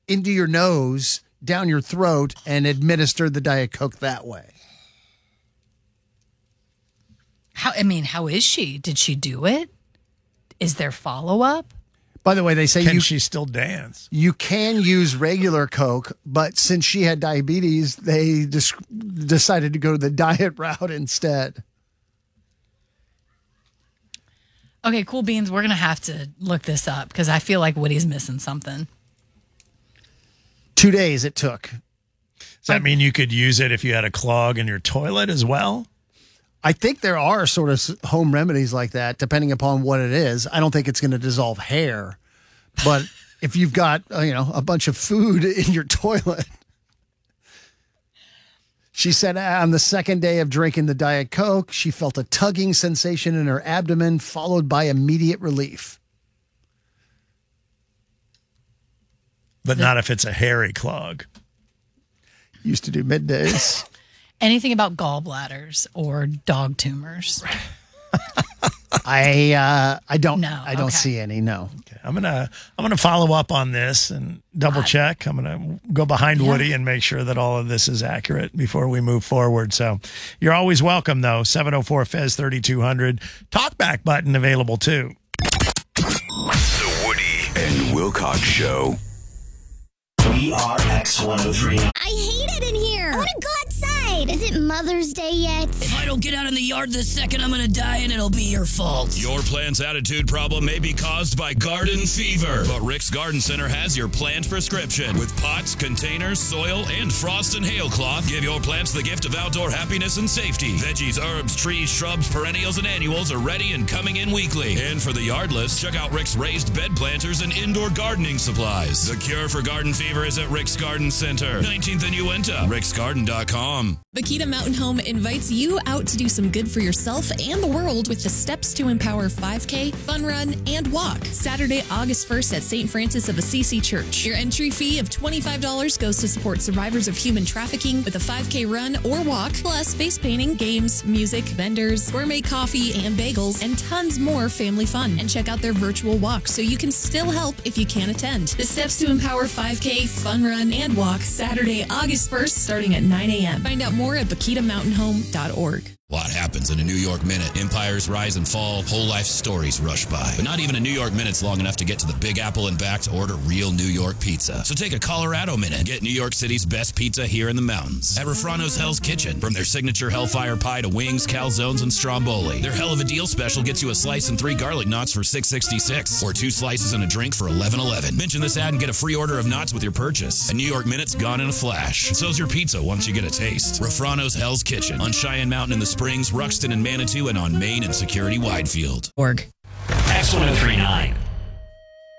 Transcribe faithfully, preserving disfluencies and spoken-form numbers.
into your nose, down your throat, and administer the Diet Coke that way. How? I mean, how is she? Did she do it? Is there follow-up? By the way, they say Can you she still dance? You can use regular Coke, but since she had diabetes, they dis- decided to go to the diet route instead. Okay, Cool Beans, we're going to have to look this up because I feel like Woody's missing something. Two days it took. Does that mean you could use it if you had a clog in your toilet as well? I think there are sort of home remedies like that, depending upon what it is. I don't think it's going to dissolve hair, but if you've got, uh, you know, a bunch of food in your toilet. She said on the second day of drinking the Diet Coke, she felt a tugging sensation in her abdomen, followed by immediate relief. But not if it's a hairy clog. Used to do middays. Anything about gallbladders or dog tumors? I uh, I don't No, I don't okay. see any. No. Okay, I'm gonna I'm gonna follow up on this and double check. I'm gonna go behind Yeah. Woody and make sure that all of this is accurate before we move forward. So you're always welcome, though. seven oh four F E Z thirty-two hundred talkback button available too. The Woody and Wilcox Show. We are X one oh three. I hate it in here. I want to go outside. Is it Mother's Day yet? If I don't get out in the yard this second, I'm gonna die and it'll be your fault. Your plant's attitude problem may be caused by garden fever, but Rick's Garden Center has your plant prescription. With pots, containers, soil, and frost and hail cloth, give your plants the gift of outdoor happiness and safety. Veggies, herbs, trees, shrubs, perennials, and annuals are ready and coming in weekly. And for the yardless, check out Rick's raised bed planters and indoor gardening supplies. The cure for garden fever is at Rick's Garden Center, nineteenth and Uinta, ricks garden dot com. Bakita Mountain Home invites you out to do some good for yourself and the world with the Steps to Empower five K, Fun Run, and Walk. Saturday, August first at Saint Francis of Assisi Church. Your entry fee of twenty-five dollars goes to support survivors of human trafficking with a five K run or walk, plus face painting, games, music, vendors, gourmet coffee and bagels, and tons more family fun. And check out their virtual walk so you can still help if you can't attend. The Steps to Empower five K, Fun Run, and Walk, Saturday, August first, starting at nine a.m. Find out more at bakita mountain home dot org. A lot happens in a New York minute. Empires rise and fall, whole life stories rush by. But not even a New York minute's long enough to get to the Big Apple and back to order real New York pizza. So take a Colorado minute. Get New York City's best pizza here in the mountains. At Refrano's Hell's Kitchen. From their signature Hellfire Pie to wings, calzones, and stromboli. Their Hell of a Deal special gets you a slice and three garlic knots for six sixty-six. Or two slices and a drink for eleven eleven. Mention this ad and get a free order of knots with your purchase. A New York minute's gone in a flash. And so's your pizza once you get a taste. Refrano's Hell's Kitchen. On Cheyenne Mountain in the Springs, Ruxton and Manitou, and on Main and Security Widefield. Org. X one oh three point nine.